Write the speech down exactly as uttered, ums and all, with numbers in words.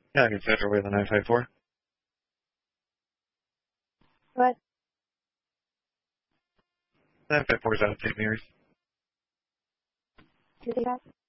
Yeah, I can Federal with the nine five four. What? nine five four is out of Saint Mary's. Did they have?